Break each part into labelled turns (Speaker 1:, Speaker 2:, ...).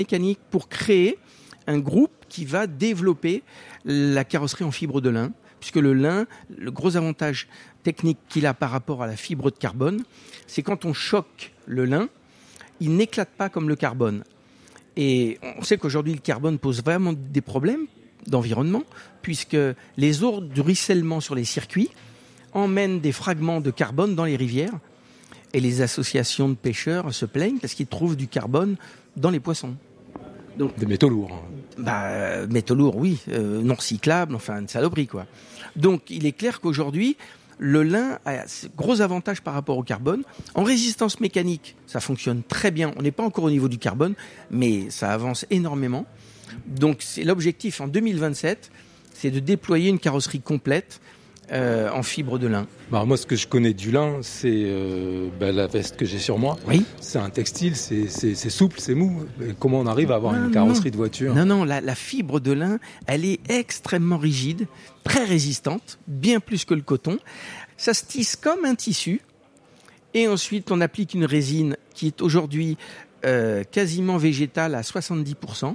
Speaker 1: mécanique pour créer un groupe qui va développer la carrosserie en fibre de lin, puisque le lin, le gros avantage technique qu'il a par rapport à la fibre de carbone, c'est quand on choque le lin, il n'éclate pas comme le carbone. Et on sait qu'aujourd'hui, le carbone pose vraiment des problèmes d'environnement, puisque les eaux de ruissellement sur les circuits emmènent des fragments de carbone dans les rivières, et les associations de pêcheurs se plaignent parce qu'ils trouvent du carbone dans les poissons.
Speaker 2: Donc, des métaux lourds.
Speaker 1: Métaux lourds, oui, non recyclables, enfin une saloperie, quoi. Donc il est clair qu'aujourd'hui, le lin a gros avantages par rapport au carbone. En résistance mécanique, ça fonctionne très bien. On n'est pas encore au niveau du carbone, mais ça avance énormément. Donc c'est l'objectif en 2027, c'est de déployer une carrosserie complète en fibre de lin.
Speaker 2: Moi, ce que je connais du lin, c'est la veste que j'ai sur moi.
Speaker 1: Oui.
Speaker 2: C'est un textile, c'est souple, c'est mou. Et comment on arrive à avoir une carrosserie de voiture ?
Speaker 1: Non, la fibre de lin, elle est extrêmement rigide, très résistante, bien plus que le coton. Ça se tisse comme un tissu. Et ensuite, on applique une résine qui est aujourd'hui quasiment végétale à 70%.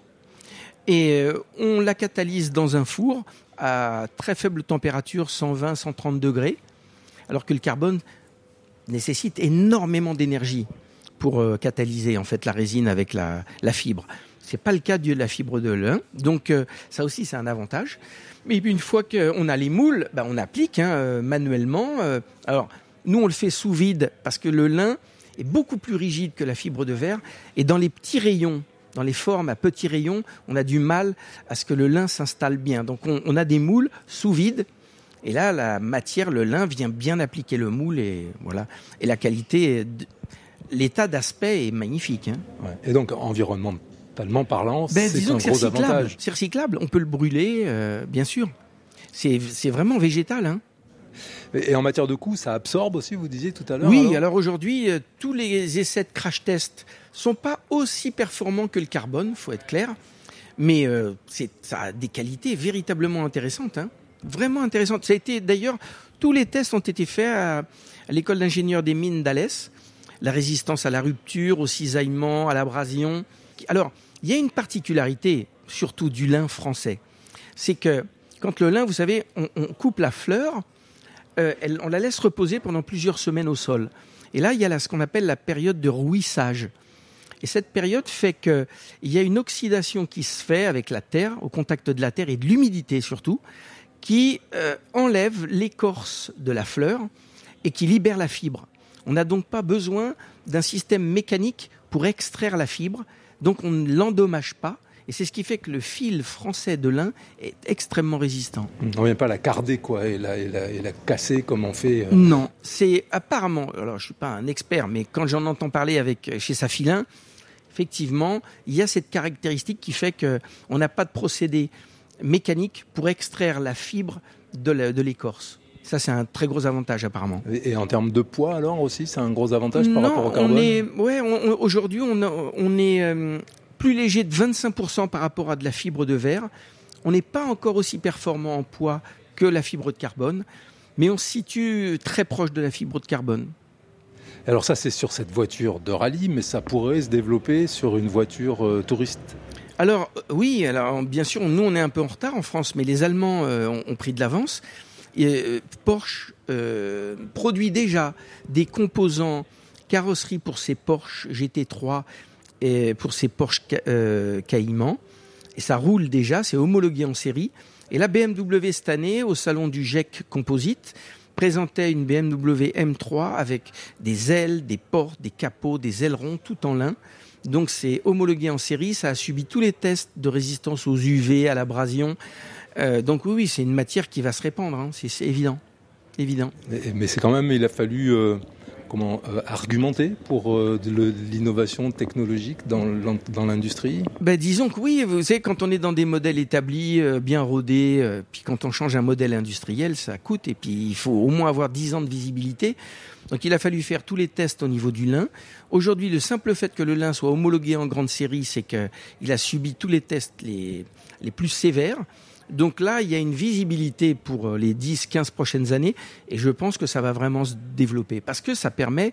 Speaker 1: Et on la catalyse dans un four à très faible température, 120-130 degrés, alors que le carbone nécessite énormément d'énergie pour catalyser en fait la résine avec la fibre. C'est pas le cas de la fibre de lin, donc ça aussi c'est un avantage. Mais une fois qu'on a les moules, on applique manuellement. Alors nous on le fait sous vide parce que le lin est beaucoup plus rigide que la fibre de verre, et dans les petits rayons, dans les formes à petits rayons, on a du mal à ce que le lin s'installe bien. Donc on a des moules sous vide, et là la matière, le lin vient bien appliquer le moule, et voilà. Et la qualité, l'état d'aspect est magnifique.
Speaker 2: Ouais. Et donc environnementalement parlant, c'est un gros avantage.
Speaker 1: C'est recyclable, on peut le brûler, bien sûr. C'est vraiment végétal.
Speaker 2: Et en matière de coût, ça absorbe aussi, vous disiez tout à l'heure.
Speaker 1: Oui, alors aujourd'hui, tous les essais de crash test sont pas aussi performants que le carbone, faut être clair, mais ça a des qualités véritablement intéressantes, vraiment intéressantes. Ça a été d'ailleurs, tous les tests ont été faits à l'école d'ingénieurs des mines d'Alès, la résistance à la rupture, au cisaillement, à l'abrasion. Alors, il y a une particularité, surtout du lin français, c'est que quand le lin, vous savez, on coupe la fleur, on la laisse reposer pendant plusieurs semaines au sol. Et là, il y a ce qu'on appelle la période de rouissage. Et cette période fait qu'il y a une oxydation qui se fait avec la terre, au contact de la terre et de l'humidité surtout, qui enlève l'écorce de la fleur et qui libère la fibre. On n'a donc pas besoin d'un système mécanique pour extraire la fibre, donc on ne l'endommage pas. Et c'est ce qui fait que le fil français de lin est extrêmement résistant.
Speaker 2: On ne vient pas la carder, quoi, et la casser comme on fait.
Speaker 1: Non, c'est apparemment, alors je suis pas un expert, mais quand j'en entends parler chez Safilin, effectivement, il y a cette caractéristique qui fait qu'on n'a pas de procédé mécanique pour extraire la fibre de l'écorce. Ça, c'est un très gros avantage, apparemment.
Speaker 2: Et en termes de poids, alors, aussi, c'est un gros avantage par rapport au carbone ?
Speaker 1: Aujourd'hui, on est plus léger de 25% par rapport à de la fibre de verre. On n'est pas encore aussi performant en poids que la fibre de carbone, mais on se situe très proche de la fibre de carbone.
Speaker 2: Alors ça, c'est sur cette voiture de rallye, mais ça pourrait se développer sur une voiture touriste.
Speaker 1: Alors oui, bien sûr, nous on est un peu en retard en France, mais les Allemands ont pris de l'avance. Porsche produit déjà des composants carrosserie pour ses Porsche GT3 et pour ses Porsche Cayman. Et ça roule déjà, c'est homologué en série. Et la BMW cette année, au salon du GEC Composite, présentait une BMW M3 avec des ailes, des portes, des capots, des ailerons, tout en lin. Donc c'est homologué en série, ça a subi tous les tests de résistance aux UV, à l'abrasion. Donc oui, c'est une matière qui va se répandre, c'est évident.
Speaker 2: Mais c'est quand même, il a fallu argumenter pour de l'innovation technologique dans l'industrie.
Speaker 1: Disons que oui, vous savez, quand on est dans des modèles établis, bien rodés, puis quand on change un modèle industriel, ça coûte, et puis il faut au moins avoir 10 ans de visibilité. Donc il a fallu faire tous les tests au niveau du lin. Aujourd'hui, le simple fait que le lin soit homologué en grande série, c'est qu'il a subi tous les tests les plus sévères. Donc là, il y a une visibilité pour les 10-15 prochaines années, et je pense que ça va vraiment se développer, parce que ça permet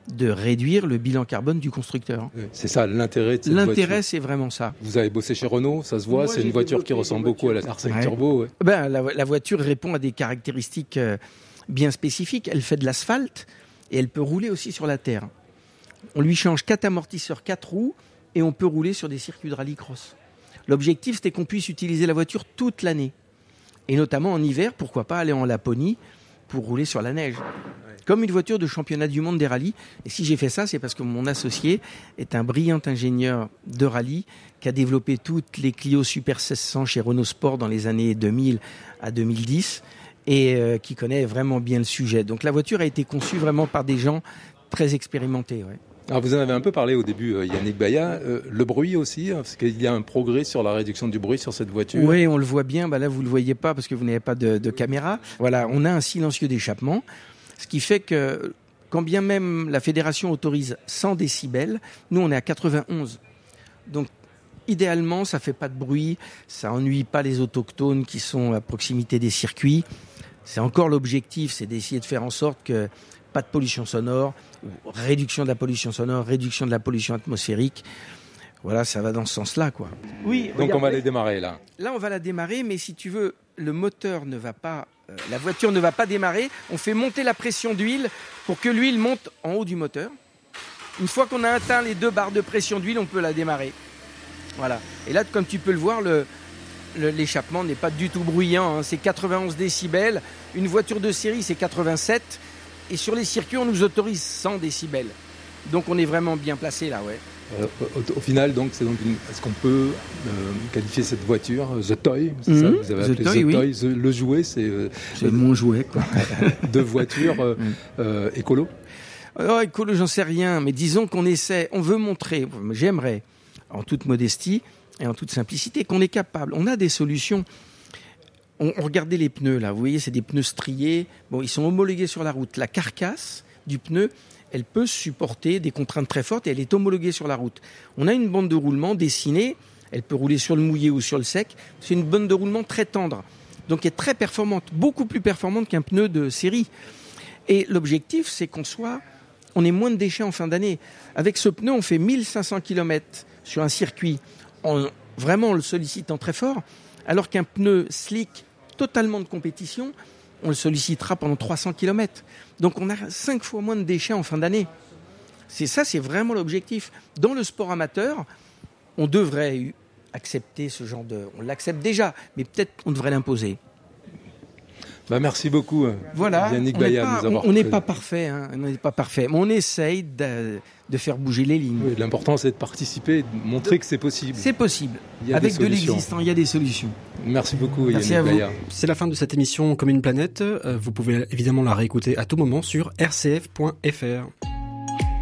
Speaker 1: de réduire le bilan carbone du constructeur.
Speaker 2: C'est ça l'intérêt de cette voiture.
Speaker 1: L'intérêt, c'est vraiment ça.
Speaker 2: Vous avez bossé chez Renault, ça se voit, c'est une voiture qui ressemble beaucoup à la R5 Turbo. Ouais.
Speaker 1: La voiture répond à des caractéristiques bien spécifiques. Elle fait de l'asphalte et elle peut rouler aussi sur la terre. On lui change 4 amortisseurs, 4 roues et on peut rouler sur des circuits de rallycross. L'objectif, c'était qu'on puisse utiliser la voiture toute l'année. Et notamment en hiver, pourquoi pas aller en Laponie pour rouler sur la neige. Comme une voiture de championnat du monde des rallyes. Et si j'ai fait ça, c'est parce que mon associé est un brillant ingénieur de rallye qui a développé toutes les Clio Super 1600 chez Renault Sport dans les années 2000 à 2010 et qui connaît vraiment bien le sujet. Donc la voiture a été conçue vraiment par des gens très expérimentés. Ouais.
Speaker 2: Alors vous en avez un peu parlé au début, Yannick Baya. Le bruit aussi, parce qu'il y a un progrès sur la réduction du bruit sur cette voiture.
Speaker 1: Oui, on le voit bien. Là, vous ne le voyez pas parce que vous n'avez pas de caméra. Voilà, on a un silencieux d'échappement. Ce qui fait que, quand bien même la fédération autorise 100 décibels, nous on est à 91. Donc, idéalement, ça fait pas de bruit, ça ennuie pas les autochtones qui sont à proximité des circuits. C'est encore l'objectif, c'est d'essayer de faire en sorte que pas de pollution sonore, réduction de la pollution sonore, réduction de la pollution atmosphérique. Voilà, ça va dans ce sens-là, quoi. Oui.
Speaker 2: Donc regardez, on va les démarrer là.
Speaker 1: Là, on va la démarrer, mais si tu veux, le moteur ne va pas. La voiture ne va pas démarrer, on fait monter la pression d'huile pour que l'huile monte en haut du moteur. Une fois qu'on a atteint les 2 barres de pression d'huile, on peut la démarrer. Voilà. Et là, comme tu peux le voir, l'échappement n'est pas du tout bruyant. C'est 91 décibels. Une voiture de série, c'est 87. Et sur les circuits, on nous autorise 100 décibels. Donc on est vraiment bien placé là, ouais.
Speaker 2: Au final, donc, est-ce qu'on peut qualifier cette voiture The Toy, c'est ça que vous avez appelé The Toy, le jouet, c'est
Speaker 1: mon jouet, quoi.
Speaker 2: De voiture écolo.
Speaker 1: Écolo, j'en sais rien, mais disons qu'on essaie, on veut montrer, j'aimerais, en toute modestie et en toute simplicité, qu'on est capable. On a des solutions. On regardait les pneus là, vous voyez, c'est des pneus striés. Bon, ils sont homologués sur la route. La carcasse du pneu, elle peut supporter des contraintes très fortes et elle est homologuée sur la route. On a une bande de roulement dessinée, elle peut rouler sur le mouillé ou sur le sec. C'est une bande de roulement très tendre, donc elle est très performante, beaucoup plus performante qu'un pneu de série. Et l'objectif, c'est on ait moins de déchets en fin d'année. Avec ce pneu, on fait 1500 km sur un circuit, en le sollicitant très fort, alors qu'un pneu slick, totalement de compétition, on le sollicitera pendant 300 km. Donc on a 5 fois moins de déchets en fin d'année. C'est vraiment l'objectif. Dans le sport amateur, on devrait accepter ce genre de... On l'accepte déjà, mais peut-être on devrait l'imposer.
Speaker 2: Merci beaucoup,
Speaker 1: voilà,
Speaker 2: Yannick Baya, de nous avoir...
Speaker 1: On n'est pas parfait, mais on essaye de faire bouger les lignes.
Speaker 2: Oui, l'important, c'est de participer, de montrer que c'est possible.
Speaker 1: C'est possible. Avec de l'existant, il y a des solutions.
Speaker 2: Merci beaucoup,
Speaker 3: Merci
Speaker 2: Yannick Baya.
Speaker 3: C'est la fin de cette émission Comme une planète. Vous pouvez évidemment la réécouter à tout moment sur rcf.fr.